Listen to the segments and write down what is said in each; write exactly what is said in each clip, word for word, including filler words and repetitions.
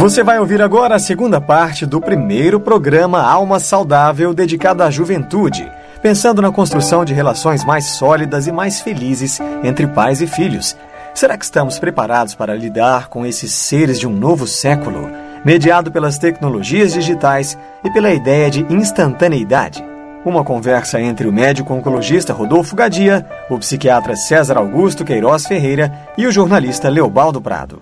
Você vai ouvir agora a segunda parte do primeiro programa Alma Saudável dedicado à juventude, pensando na construção de relações mais sólidas e mais felizes entre pais e filhos. Será que estamos preparados para lidar com esses seres de um novo século, mediado pelas tecnologias digitais e pela ideia de instantaneidade? Uma conversa entre o médico oncologista Rodolfo Gadia, o psiquiatra César Augusto Queiroz Ferreira e o jornalista Leobaldo Prado.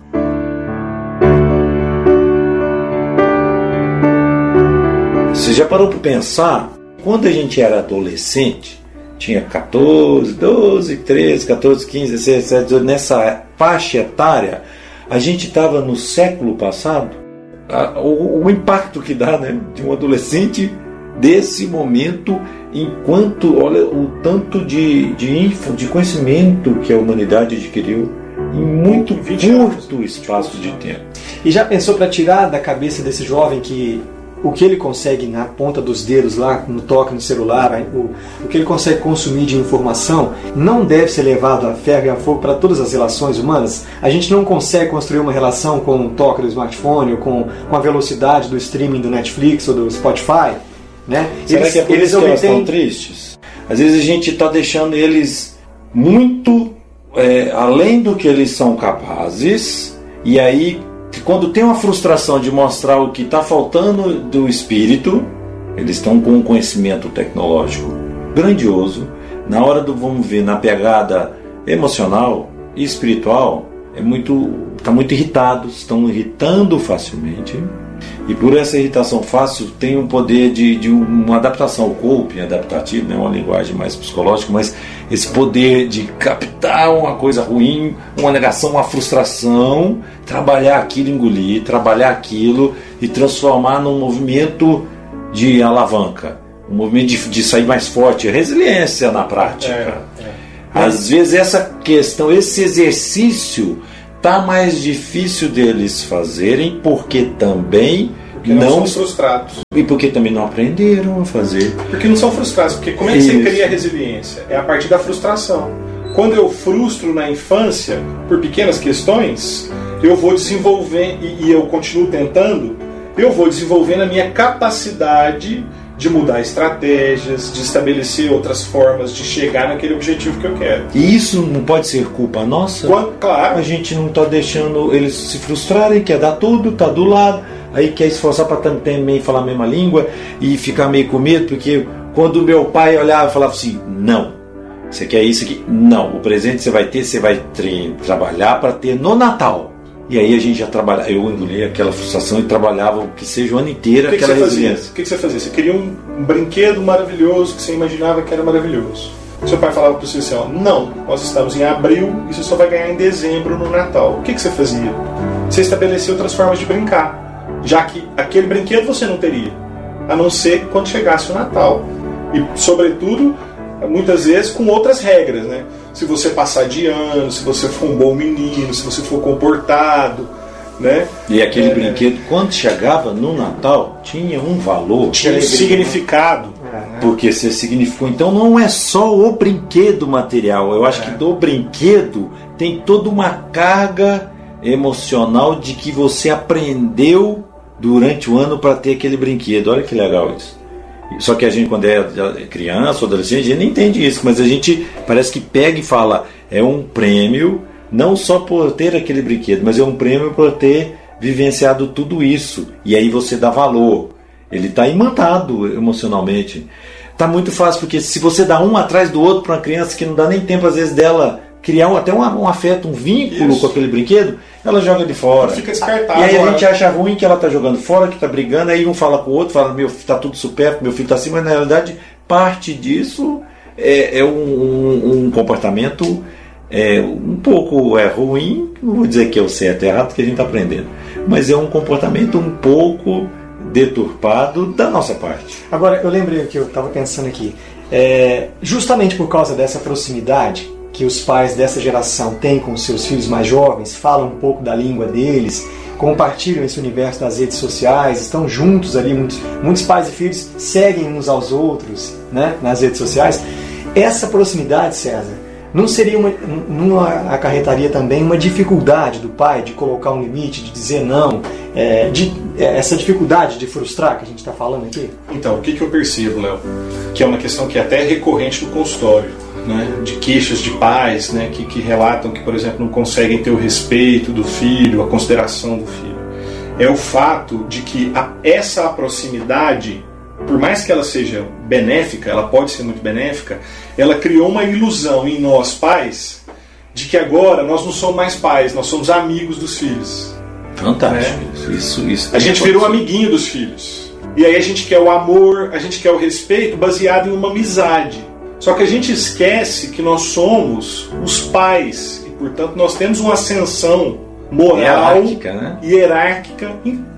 Você já parou para pensar, quando a gente era adolescente, tinha catorze, doze, treze, catorze, quinze, dezesseis, dezessete, dezoito, nessa faixa etária, a gente estava no século passado, a, o, o impacto que dá, né, de um adolescente desse momento, enquanto, olha, o tanto de, de, info, de conhecimento que a humanidade adquiriu em muito curto espaço de tempo. E já pensou para tirar da cabeça desse jovem que o que ele consegue na ponta dos dedos lá, no toque no celular, o, o que ele consegue consumir de informação, não deve ser levado a ferro e a fogo para todas as relações humanas? A gente não consegue construir uma relação com o toque do smartphone, ou com, com a velocidade do streaming do Netflix ou do Spotify, né? Será eles, que é por eles isso que elas obtêm... estão tristes? Às vezes a gente está deixando eles muito é, além do que eles são capazes, e aí quando tem uma frustração de mostrar o que está faltando do espírito, eles estão com um conhecimento tecnológico grandioso. Na hora do, vamos ver, na pegada emocional e espiritual, é muito, tá muito irritados, estão irritando facilmente. E por essa irritação fácil tem um poder de, de uma adaptação ao coping adaptativo, né? Uma linguagem mais psicológica, mas esse poder de captar uma coisa ruim, uma negação, uma frustração, trabalhar aquilo, engolir, trabalhar aquilo e transformar num movimento de alavanca, um movimento de, de sair mais forte, resiliência na prática. É, é. Às vezes essa questão, esse exercício está mais difícil deles fazerem, porque também porque não, não são frustrados. E porque também não aprenderam a fazer. Porque não são frustrados. Porque como é que Isso. você cria resiliência? É a partir da frustração. Quando eu frustro na infância por pequenas questões, eu vou desenvolver, e, e eu continuo tentando, eu vou desenvolvendo a minha capacidade de mudar estratégias, de estabelecer outras formas de chegar naquele objetivo que eu quero. E isso não pode ser culpa nossa? Quando, claro. A gente não está deixando eles se frustrarem, quer dar tudo, está do lado, aí quer esforçar para também falar a mesma língua e ficar meio com medo, porque quando meu pai olhava e falava assim, não, você quer isso aqui? Não, o presente você vai ter, você vai tre- trabalhar para ter no Natal. E aí a gente já trabalhava, eu engoli aquela frustração e trabalhava o que seja o ano inteiro, que aquela que resiliência. O que, que você fazia? Você queria um, um brinquedo maravilhoso que você imaginava que era maravilhoso. Seu pai falava para você assim, ó, não, nós estamos em abril e você só vai ganhar em dezembro no Natal. O que, que você fazia? Você estabelecia outras formas de brincar, já que aquele brinquedo você não teria, a não ser quando chegasse o Natal. E, sobretudo, muitas vezes com outras regras, né? Se você passar de ano, se você for um bom menino, se você for comportado, né? E aquele é, brinquedo, quando chegava no Natal, tinha um valor, tinha um significado, porque você significou. Então não é só o brinquedo material, eu acho é. que do brinquedo tem toda uma carga emocional de que você aprendeu durante o ano para ter aquele brinquedo. Olha que legal isso. Só que a gente, quando é criança ou adolescente, a gente não entende isso, mas a gente parece que pega e fala, é um prêmio não só por ter aquele brinquedo, mas é um prêmio por ter vivenciado tudo isso. E aí você dá valor. Ele está imantado emocionalmente. Está muito fácil, porque se você dá um atrás do outro para uma criança que não dá nem tempo às vezes dela criar um, até um, um afeto, um vínculo isso. com aquele brinquedo, ela joga de fora. Fica descartável. E aí a gente acha ruim que ela está jogando fora, que está brigando, aí um fala com o outro, fala, meu, está tudo supérfluo, meu filho está assim, mas na realidade parte disso é, é um, um, um comportamento é, um pouco é, ruim, não vou dizer que é o certo e errado, porque a gente está aprendendo, mas é um comportamento um pouco deturpado da nossa parte. Agora, eu lembrei o que eu estava pensando aqui, é, justamente por causa dessa proximidade que os pais dessa geração têm com os seus filhos mais jovens, falam um pouco da língua deles, compartilham esse universo nas redes sociais, estão juntos ali, muitos, muitos pais e filhos seguem uns aos outros, né, nas redes sociais. Essa proximidade, César, não seria uma, não acarretaria também uma dificuldade do pai de colocar um limite, de dizer não, é, de, é, essa dificuldade de frustrar que a gente está falando aqui? Então, o que, que eu percebo, Léo? Que é uma questão que é até recorrente no consultório, né? De queixas de pais, né? que, que relatam que, por exemplo, não conseguem ter o respeito do filho, a consideração do filho. É o fato de que a, essa proximidade, por mais que ela seja benéfica, ela pode ser muito benéfica, ela criou uma ilusão em nós pais de que agora nós não somos mais pais, nós somos amigos dos filhos. Fantástico. Né? Isso, isso a gente virou amiguinho dos filhos. E aí a gente quer o amor, a gente quer o respeito baseado em uma amizade. Só que a gente esquece que nós somos os pais e, portanto, nós temos uma ascensão moral, hierárquica, né? hierárquica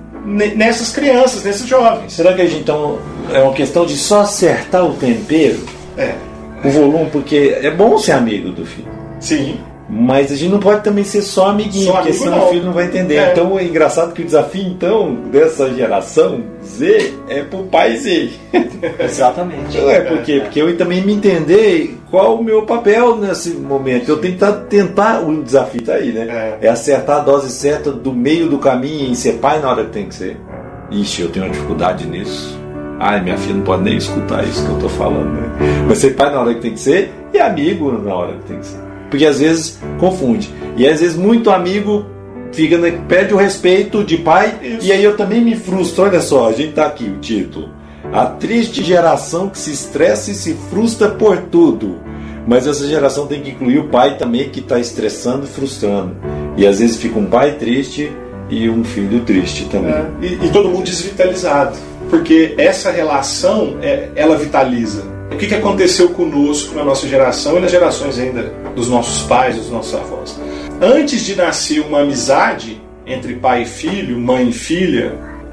nessas crianças, nesses jovens. Será que a gente, então, é uma questão de só acertar o tempero? É. O volume, porque é bom ser amigo do filho. Sim. Mas a gente não pode também ser só amiguinho, só porque amigo senão não. O filho não vai entender. É. Então é engraçado que o desafio, então, dessa geração Z é pro pai Z. Exatamente. É, por quê? Porque eu também me entender qual o meu papel nesse momento. Eu tenho que tentar, o desafio tá aí, né? É. é acertar a dose certa do meio do caminho e ser pai na hora que tem que ser. Ixi, eu tenho uma dificuldade nisso. Ai, minha filha não pode nem escutar isso que eu tô falando, né? Mas ser pai na hora que tem que ser e amigo na hora que tem que ser. Porque às vezes confunde. E às vezes muito amigo fica, né, perde o respeito de pai. Isso. E aí eu também me frustro. Olha só, a gente tá aqui, o título: a triste geração que se estressa e se frustra por tudo. Mas essa geração tem que incluir o pai também, que está estressando e frustrando. E às vezes fica um pai triste e um filho triste também. É. E, e todo mundo desvitalizado. Porque essa relação, é, ela vitaliza. O que, que aconteceu conosco na nossa geração e nas gerações ainda dos nossos pais, dos nossos avós? Antes de nascer uma amizade entre pai e filho, mãe e filha,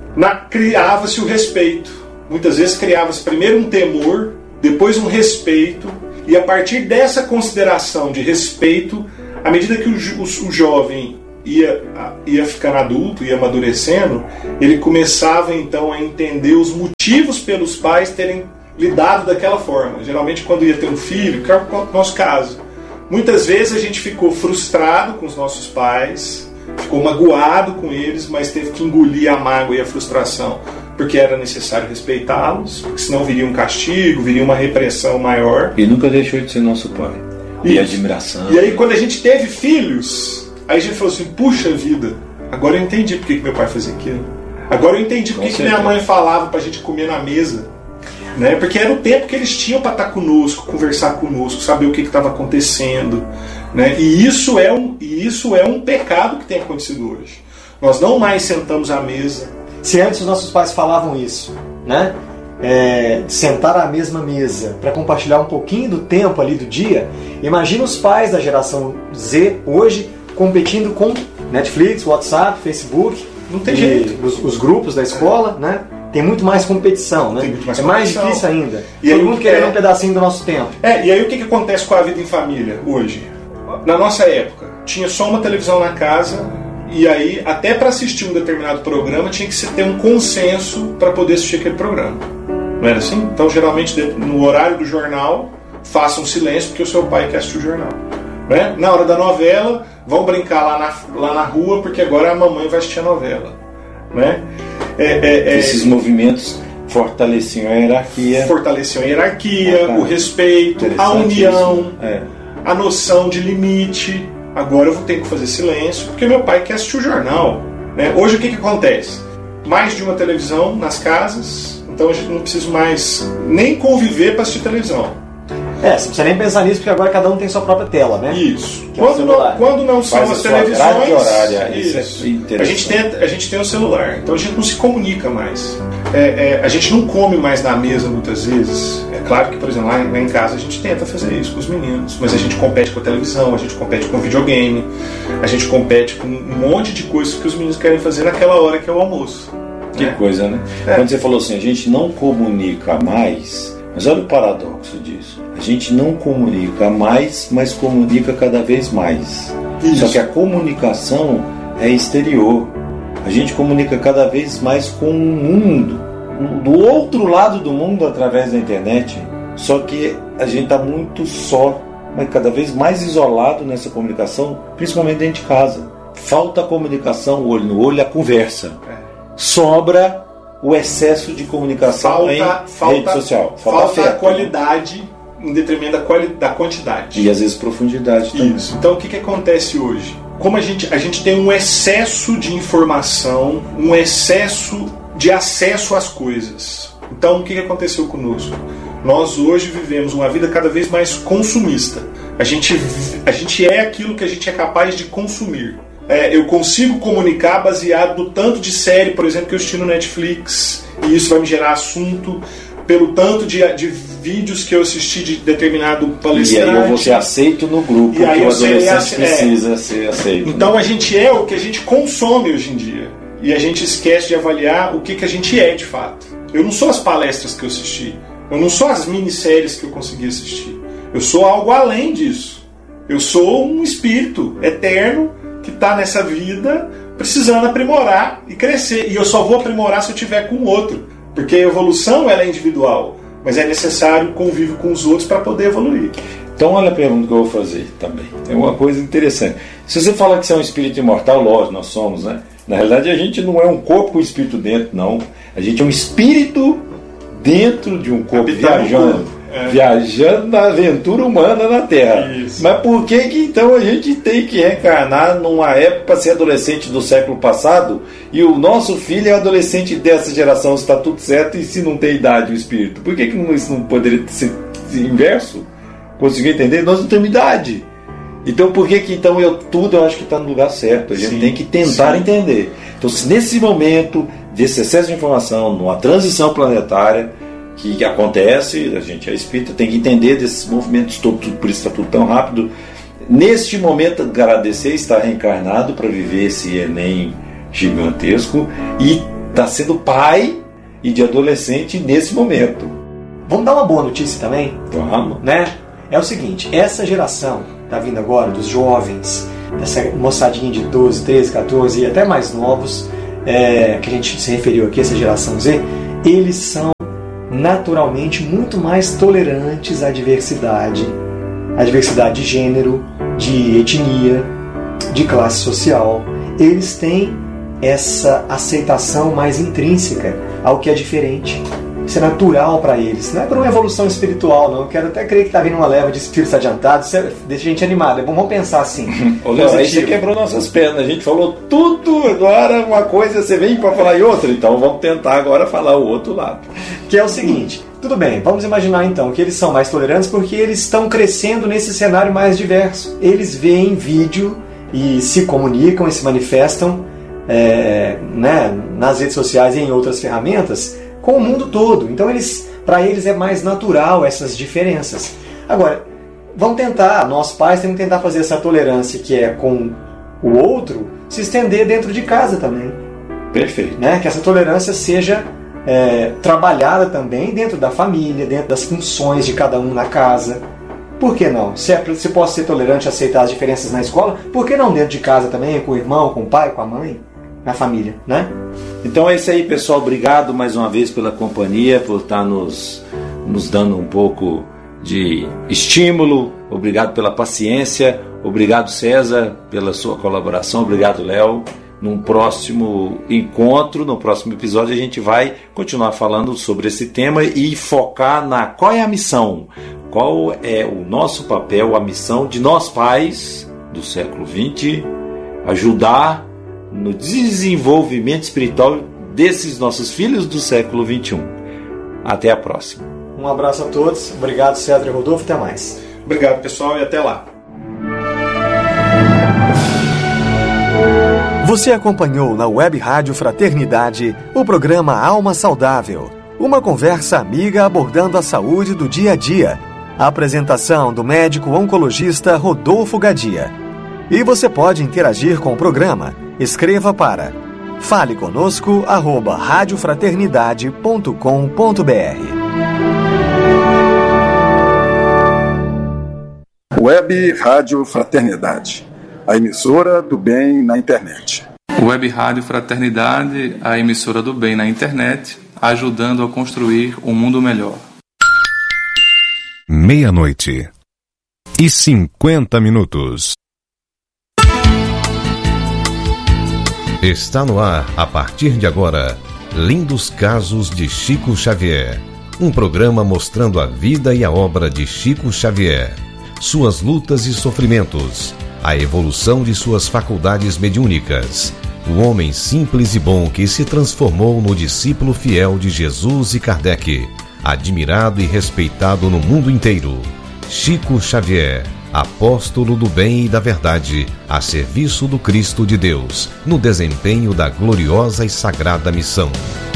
criava-se o respeito. Muitas vezes criava-se primeiro um temor, depois um respeito, e a partir dessa consideração de respeito, à medida que o, o, o jovem ia, ia ficando adulto, ia amadurecendo, ele começava então a entender os motivos pelos pais terem lidado daquela forma. Geralmente quando ia ter um filho, que é o nosso caso, muitas vezes a gente ficou frustrado com os nossos pais, ficou magoado com eles, mas teve que engolir a mágoa e a frustração, porque era necessário respeitá-los, porque senão viria um castigo, viria uma repressão maior. E nunca deixou de ser nosso pai. E, e admiração. E aí quando a gente teve filhos, aí a gente falou assim, puxa vida, agora eu entendi porque que meu pai fazia aquilo. Agora eu entendi porque que minha mãe falava pra gente comer na mesa. Né? Porque era o tempo que eles tinham para estar conosco, conversar conosco, saber o que estava acontecendo, né? E isso é um, e isso é um pecado que tem acontecido hoje. Nós não mais sentamos à mesa. Se antes os nossos pais falavam isso, né? É, sentar à mesma mesa para compartilhar um pouquinho do tempo ali do dia, imagina os pais da geração Z hoje competindo com Netflix, WhatsApp, Facebook, não tem jeito. Os, os grupos da escola, é. né? Tem muito mais competição, né? Mais é competição. mais difícil ainda. E Todo aí, mundo querendo é... um pedacinho do nosso tempo. É, e aí o que, que acontece com a vida em família hoje? Na nossa época, tinha só uma televisão na casa, e aí, até para assistir um determinado programa, tinha que se ter um consenso para poder assistir aquele programa. Não era assim? Então, geralmente, no horário do jornal, faça um silêncio, porque o seu pai quer assistir o jornal. Né? Na hora da novela, vão brincar lá na, lá na rua, porque agora a mamãe vai assistir a novela. Né? É, é, é, Esses movimentos fortaleciam a hierarquia. Fortaleciam a hierarquia, ah, o respeito, a união, é. a noção de limite. Agora eu vou ter que fazer silêncio, porque meu pai quer assistir o jornal. Né? Hoje o que, que acontece? Mais de uma televisão nas casas, então a gente não precisa mais nem conviver para assistir televisão. É, você não precisa nem pensar nisso, porque agora cada um tem sua própria tela, né? Isso. Quando, é não, quando não são Faz as a televisões, horária, isso. Isso é a, gente tem, a gente tem o celular, então a gente não se comunica mais. É, é, a gente não come mais na mesa muitas vezes. É claro que, por exemplo, lá, lá em casa a gente tenta fazer isso com os meninos, mas a gente compete com a televisão, a gente compete com o videogame, a gente compete com um monte de coisas que os meninos querem fazer naquela hora que é o almoço. Que né? coisa, né? É. Quando você falou assim, a gente não comunica mais, mas olha o paradoxo disso. A gente não comunica mais, mas comunica cada vez mais. Isso. Só que a comunicação é exterior. A gente comunica cada vez mais com o mundo, do outro lado do mundo através da internet. Só que a gente está muito só mas cada vez mais isolado nessa comunicação, principalmente dentro de casa. Falta a comunicação, olho no olho, a conversa. Sobra o excesso de comunicação falta, em falta, rede social. Falta, falta a qualidade em detrimento da, quali- da quantidade. E às vezes profundidade também. Isso. Então o que, que acontece hoje? Como a gente, a gente tem um excesso de informação, um excesso de acesso às coisas. Então o que, que aconteceu conosco? Nós hoje vivemos uma vida cada vez mais consumista. A gente, a gente é aquilo que a gente é capaz de consumir. É, eu consigo comunicar baseado no tanto de série, por exemplo, que eu assisti no Netflix, e isso vai me gerar assunto, pelo tanto de, de vídeos que eu assisti de determinado palestrante. E aí eu vou ser aceito no grupo, e aí que o adolescente adolescente precisa é. ser aceito. Então a gente é o que a gente consome hoje em dia. E a gente esquece de avaliar o que, que a gente é de fato. Eu não sou as palestras que eu assisti. Eu não sou as minisséries que eu consegui assistir. Eu sou algo além disso. Eu sou um espírito eterno que está nessa vida precisando aprimorar e crescer. E eu só vou aprimorar se eu estiver com o outro. Porque a evolução ela é individual. Mas é necessário convívio com os outros para poder evoluir. Então olha a pergunta que eu vou fazer também. É uma coisa interessante. Se você fala que você é um espírito imortal, lógico, nós somos, né? Na realidade a gente não é um corpo com espírito dentro, não. A gente é um espírito dentro de um corpo, Habitando viajando. É. Viajando na aventura humana na Terra. Isso. Mas por que que então a gente tem que reencarnar numa época para ser adolescente do século passado e o nosso filho é adolescente dessa geração, está tudo certo, e se não tem idade o espírito? Por que que não, isso não poderia ser inverso? Conseguiu entender? Nós não temos idade. Então por que que então eu tudo eu acho que está no lugar certo? A gente sim, tem que tentar sim. entender. Então se nesse momento desse excesso de informação, numa transição planetária que acontece, a gente é espírita, tem que entender desses movimentos todos, por isso está tudo tão rápido. Neste momento, agradecer estar reencarnado para viver esse Enem gigantesco e está sendo pai e de adolescente nesse momento. Vamos dar uma boa notícia também? Vamos. Né? É o seguinte, essa geração está vindo agora, dos jovens, dessa moçadinha de doze, treze, catorze e até mais novos, é, que a gente se referiu aqui, essa geração Z, eles são naturalmente muito mais tolerantes à diversidade, à diversidade de gênero, de etnia, de classe social. Eles têm essa aceitação mais intrínseca ao que é diferente. Isso é natural para eles. Não é por uma evolução espiritual, não. Eu quero até crer que está vindo uma leva de espíritos adiantados. Isso é, deixa a gente animada. É bom, vamos pensar assim. Ô, Léo, aí você quebrou nossas pernas. A gente falou tudo, agora uma coisa, você vem para falar em outra. Então vamos tentar agora falar o outro lado. Que é o seguinte. Tudo bem, vamos imaginar então que eles são mais tolerantes porque eles estão crescendo nesse cenário mais diverso. Eles veem vídeo e se comunicam e se manifestam é, né, nas redes sociais e em outras ferramentas com o mundo todo. Então, eles, para eles é mais natural essas diferenças. Agora, vamos tentar, nós pais temos que tentar fazer essa tolerância que é com o outro se estender dentro de casa também. Perfeito. Né? Que essa tolerância seja é, trabalhada também dentro da família, dentro das funções de cada um na casa. Por que não? Se, é, se posso ser tolerante e aceitar as diferenças na escola, por que não dentro de casa também, com o irmão, com o pai, com a mãe? Na família, né? Então é isso aí, pessoal. Obrigado mais uma vez pela companhia, por estar nos, nos dando um pouco de estímulo. Obrigado pela paciência. Obrigado, César, pela sua colaboração. Obrigado, Léo. Num próximo encontro, no próximo episódio, a gente vai continuar falando sobre esse tema e focar na qual é a missão, qual é o nosso papel, a missão de nós pais do século vinte, ajudar no desenvolvimento espiritual desses nossos filhos do século vinte e um. Até a próxima. Um abraço a todos. Obrigado, César e Rodolfo. Até mais. Obrigado, pessoal, e até lá. Você acompanhou na Web Rádio Fraternidade o programa Alma Saudável, uma conversa amiga abordando a saúde do dia a dia. A apresentação do médico oncologista Rodolfo Gadia. E você pode interagir com o programa. Escreva para fale conosco arroba radiofraternidade ponto com ponto br. Web Rádio Fraternidade, a emissora do bem na internet. Web Rádio Fraternidade, a emissora do bem na internet, ajudando a construir um mundo melhor. Meia-noite e cinquenta minutos. Está no ar, a partir de agora, Lindos Casos de Chico Xavier. Um programa mostrando a vida e a obra de Chico Xavier, suas lutas e sofrimentos, a evolução de suas faculdades mediúnicas, o homem simples e bom que se transformou no discípulo fiel de Jesus e Kardec, admirado e respeitado no mundo inteiro. Chico Xavier, apóstolo do bem e da verdade, a serviço do Cristo de Deus, no desempenho da gloriosa e sagrada missão.